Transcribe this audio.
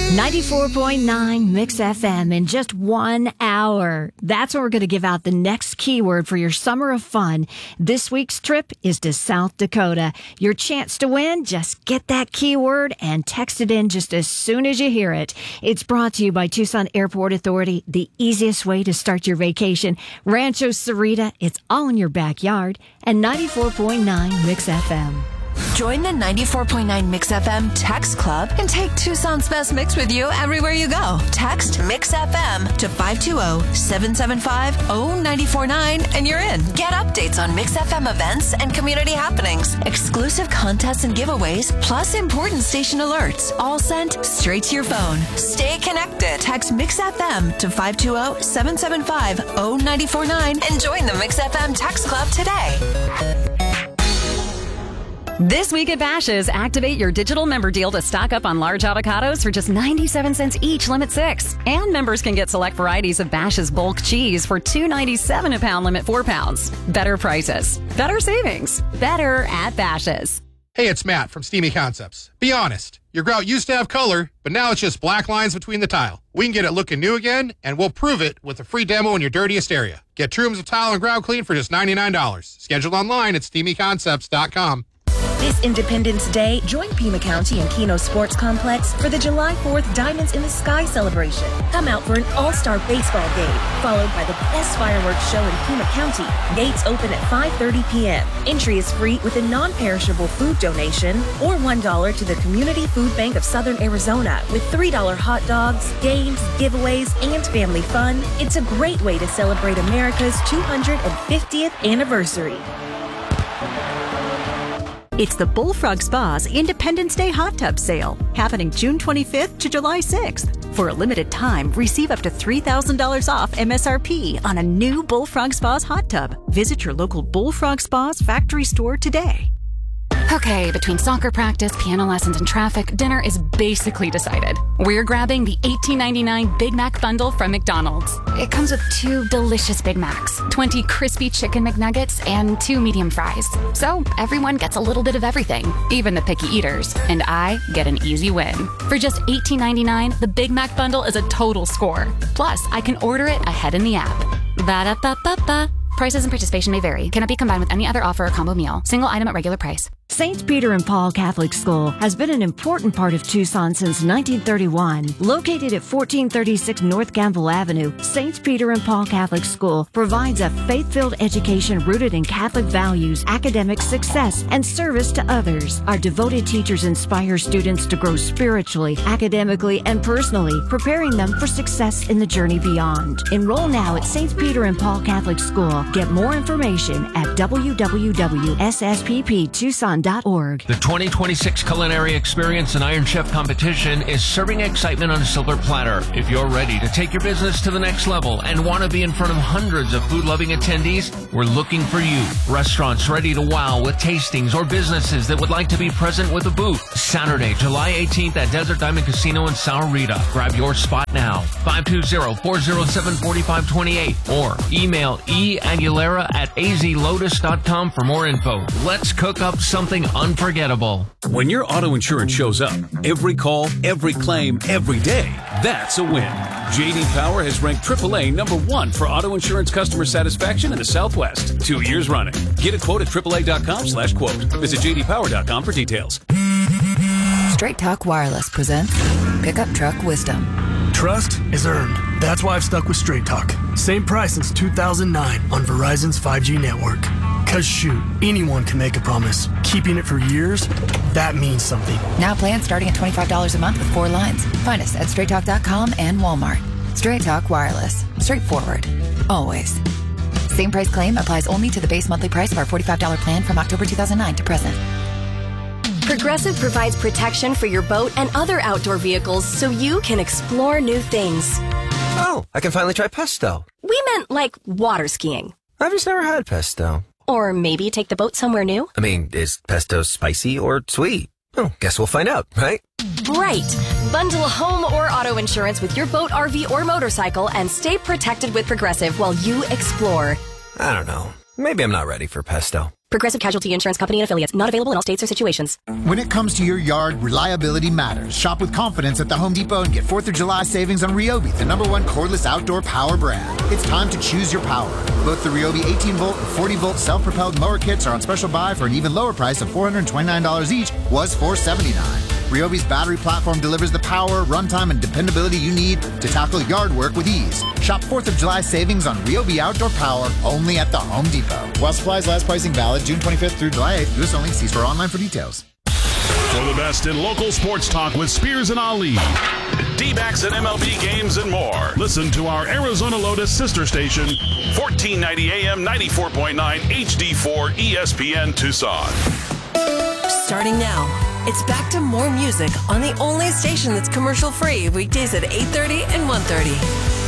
94.9 Mix FM in just 1 hour. That's when we're going to give out the next keyword for your summer of fun. This week's trip is to South Dakota. Your chance to win, just get that keyword and text it in just as soon as you hear it. It's brought to you by Tucson Airport Authority, the easiest way to start your vacation. Rancho Cerrita, it's all in your backyard. And 94.9 Mix FM. Join the 94.9 Mix FM Text Club and take Tucson's best mix with you everywhere you go. Text Mix FM to 520-775-0949 and you're in. Get updates on Mix FM events and community happenings, exclusive contests and giveaways, plus important station alerts, all sent straight to your phone. Stay connected. Text Mix FM to 520-775-0949 and join the Mix FM Text Club today. This week at Bash's', activate your digital member deal to stock up on large avocados for just 97 cents each, limit 6. And members can get select varieties of Bash's' bulk cheese for $2.97 a pound, limit 4 pounds. Better prices, better savings, better at Bash's'. Hey, it's Matt from Steamy Concepts. Be honest, your grout used to have color, but now it's just black lines between the tile. We can get it looking new again, and we'll prove it with a free demo in your dirtiest area. Get 2 rooms of tile and grout clean for just $99. Scheduled online at steamyconcepts.com. This Independence Day, join Pima County and Keno Sports Complex for the July 4th Diamonds in the Sky celebration. Come out for an all-star baseball game, followed by the best fireworks show in Pima County. Gates open at 5:30 p.m. Entry is free with a non-perishable food donation or $1 to the Community Food Bank of Southern Arizona with $3 hot dogs, games, giveaways, and family fun. It's a great way to celebrate America's 250th anniversary. It's the Bullfrog Spa's Independence Day Hot Tub Sale, happening June 25th to July 6th. For a limited time, receive up to $3,000 off MSRP on a new Bullfrog Spa's hot tub. Visit your local Bullfrog Spa's factory store today. Okay, between soccer practice, piano lessons, and traffic, dinner is basically decided. We're grabbing the $18.99 Big Mac bundle from McDonald's. It comes with 2 delicious Big Macs, 20 crispy chicken McNuggets, and 2 medium fries. So everyone gets a little bit of everything, even the picky eaters. And I get an easy win. For just $18.99, the Big Mac bundle is a total score. Plus, I can order it ahead in the app. Ba-da-ba-ba-ba. Prices and participation may vary. Cannot be combined with any other offer or combo meal. Single item at regular price. St. Peter and Paul Catholic School has been an important part of Tucson since 1931. Located at 1436 North Gamble Avenue, St. Peter and Paul Catholic School provides a faith-filled education rooted in Catholic values, academic success, and service to others. Our devoted teachers inspire students to grow spiritually, academically, and personally, preparing them for success in the journey beyond. Enroll now at St. Peter and Paul Catholic School. Get more information at www.sspptucson.org. The 2026 Culinary Experience and Iron Chef Competition is serving excitement on a silver platter. If you're ready to take your business to the next level and want to be in front of hundreds of food-loving attendees, we're looking for you. Restaurants ready to wow with tastings or businesses that would like to be present with a booth. Saturday, July 18th at Desert Diamond Casino in Sahuarita. Grab your spot now. 520-407-4528 or email eaguilera@azlotus.com for more info. Let's cook up something unforgettable. When your auto insurance shows up, every call, every claim, every day, that's a win. J.D. Power has ranked AAA #1 for auto insurance customer satisfaction in the Southwest 2 years running. Get a quote at AAA.com/quote. Visit JDPower.com for details. Straight Talk Wireless presents Pickup Truck Wisdom. Trust is earned. That's why I've stuck with Straight Talk. Same price since 2009 on Verizon's 5G network. Cause shoot, anyone can make a promise. Keeping it for years, that means something. Now plans starting at $25 a month with 4 lines. Find us at straighttalk.com and Walmart. Straight Talk Wireless. Straightforward. Always. Same price claim applies only to the base monthly price of our $45 plan from October 2009 to present. Progressive provides protection for your boat and other outdoor vehicles so you can explore new things. Oh, I can finally try pesto. We meant like water skiing. I've just never had pesto. Or maybe take the boat somewhere new. I mean, is pesto spicy or sweet? Oh, guess we'll find out, right? Right. Bundle home or auto insurance with your boat, RV, or motorcycle and stay protected with Progressive while you explore. I don't know. Maybe I'm not ready for pesto. Progressive Casualty Insurance Company and Affiliates. Not available in all states or situations. When it comes to your yard, reliability matters. Shop with confidence at the Home Depot and get 4th of July savings on Ryobi, the #1 cordless outdoor power brand. It's time to choose your power. Both the Ryobi 18-volt and 40-volt self-propelled mower kits are on special buy for an even lower price of $429 each, was $479. Ryobi's battery platform delivers the power, runtime, and dependability you need to tackle yard work with ease. Shop 4th of July savings on Ryobi outdoor power only at the Home Depot. While supplies last, pricing valid June 25th through July 8th. U.S. only. See store online for details. For the best in local sports talk with Spears and Ali, D-backs and MLB games and more. Listen to our Arizona Lotus sister station, 1490 AM 94.9 HD4 ESPN Tucson. Starting now, it's back to more music on the only station that's commercial-free weekdays at 8:30 and 1:30.